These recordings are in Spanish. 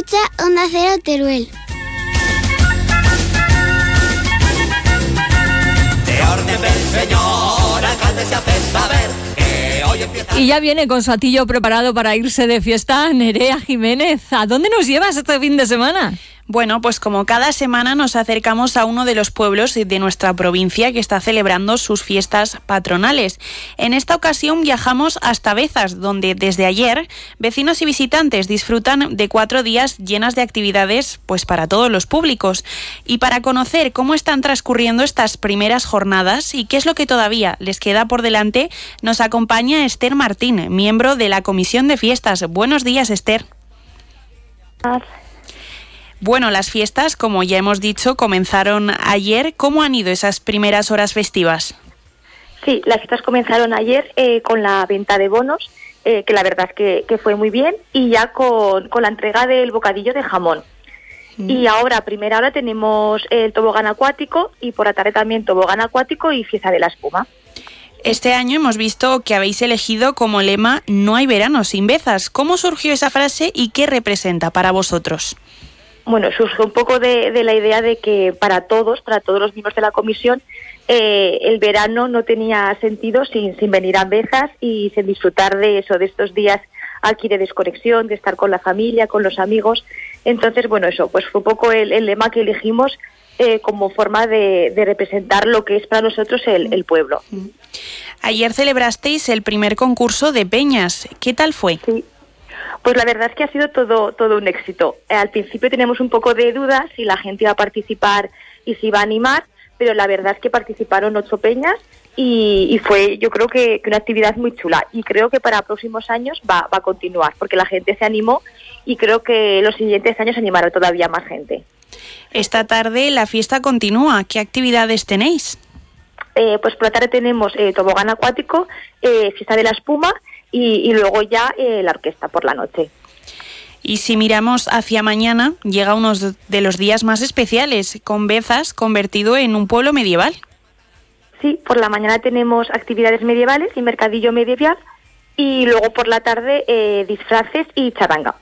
Escucha Onda Cero Teruel. Y ya viene con su atillo preparado para irse de fiesta, Nerea Jiménez. ¿A dónde nos llevas este fin de semana? Bueno, pues como cada semana nos acercamos a uno de los pueblos de nuestra provincia que está celebrando sus fiestas patronales. En esta ocasión viajamos hasta Bezas, donde desde ayer vecinos y visitantes disfrutan de 4 días llenas de actividades pues para todos los públicos. Y para conocer cómo están transcurriendo estas primeras jornadas y qué es lo que todavía les queda por delante, nos acompaña Esther Martín, miembro de la Comisión de Fiestas. Buenos días, Esther. Bueno, las fiestas, como ya hemos dicho, comenzaron ayer. ¿Cómo han ido esas primeras horas festivas? Sí, las fiestas comenzaron ayer con la venta de bonos, que la verdad es que fue muy bien, y ya con la entrega del bocadillo de jamón. Y ahora, a primera hora, tenemos el tobogán acuático y por la tarde también tobogán acuático y fiesta de la espuma. Este año hemos visto que habéis elegido como lema "No hay verano sin Bezas". ¿Cómo surgió esa frase y qué representa para vosotros? Bueno, surge un poco de la idea de que para todos los miembros de la comisión, el verano no tenía sentido sin venir a Bezas y sin disfrutar de eso, de estos días aquí de desconexión, de estar con la familia, con los amigos. Entonces, bueno, eso pues fue un poco el lema que elegimos como forma de representar lo que es para nosotros el pueblo. Ayer celebrasteis el primer concurso de peñas. ¿Qué tal fue? Sí. Pues la verdad es que ha sido todo un éxito. Al principio teníamos un poco de dudas si la gente iba a participar y si iba a animar, pero la verdad es que participaron 8 peñas y fue, yo creo que una actividad muy chula. Y creo que para próximos años va a continuar, porque la gente se animó y creo que los siguientes años animará todavía más gente. Esta tarde la fiesta continúa. ¿Qué actividades tenéis? Pues por la tarde tenemos tobogán acuático, fiesta de la espuma y luego ya la orquesta por la noche. Y si miramos hacia mañana, llega uno de los días más especiales, con Bezas convertido en un pueblo medieval. Sí, por la mañana tenemos actividades medievales y mercadillo medieval y luego por la tarde disfraces y charanga.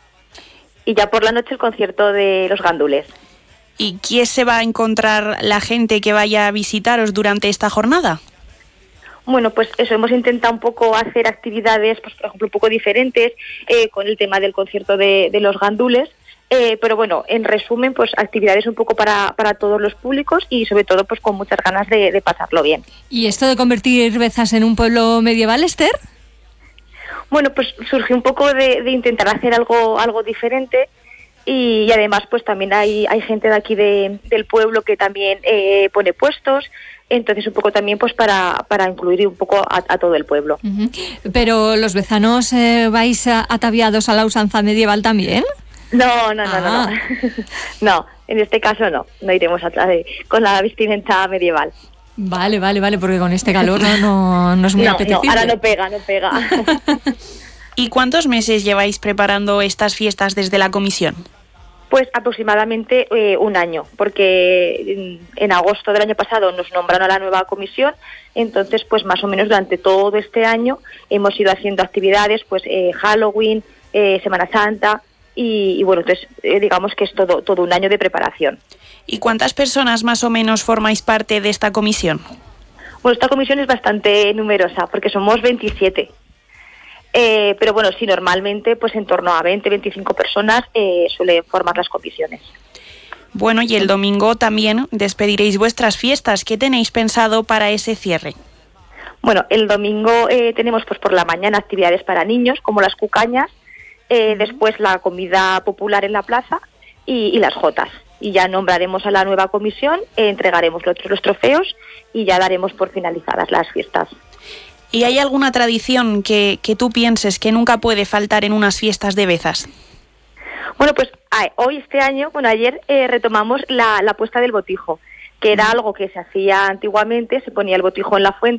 Y ya por la noche el concierto de los gandules. ¿Y qué se va a encontrar la gente que vaya a visitaros durante esta jornada? Bueno, pues eso, hemos intentado un poco hacer actividades, pues por ejemplo, un poco diferentes, con el tema del concierto de los gandules, pero bueno, en resumen, pues actividades un poco para todos los públicos y sobre todo pues con muchas ganas de pasarlo bien. ¿Y esto de convertir Bezas en un pueblo medieval, Esther? Bueno, pues surgió un poco de intentar hacer algo diferente y además pues también hay gente de aquí del pueblo que también pone puestos. Entonces un poco también pues para incluir un poco a todo el pueblo. Uh-huh. Pero los bezanos vais ataviados a la usanza medieval también. No. No, en este caso no iremos con la vestimenta medieval. Vale, porque con este calor no es muy apetecible. No, ahora no pega. ¿Y cuántos meses lleváis preparando estas fiestas desde la comisión? Pues aproximadamente un año, porque en agosto del año pasado nos nombraron a la nueva comisión, entonces pues más o menos durante todo este año hemos ido haciendo actividades, pues Halloween, Semana Santa y bueno, entonces digamos que es todo un año de preparación. ¿Y cuántas personas más o menos formáis parte de esta comisión? Bueno, esta comisión es bastante numerosa porque somos 27. Pero bueno, sí, normalmente pues en torno a 20-25 personas suele formar las comisiones. Bueno, y el domingo también despediréis vuestras fiestas. ¿Qué tenéis pensado para ese cierre? Bueno, el domingo tenemos pues por la mañana actividades para niños, como las cucañas, después la comida popular en la plaza y las jotas. Y ya nombraremos a la nueva comisión, entregaremos los trofeos y ya daremos por finalizadas las fiestas. ¿Y hay alguna tradición que tú pienses que nunca puede faltar en unas fiestas de Bezas? Bueno, pues ayer retomamos la puesta del botijo, que era algo que se hacía antiguamente, se ponía el botijo en la fuente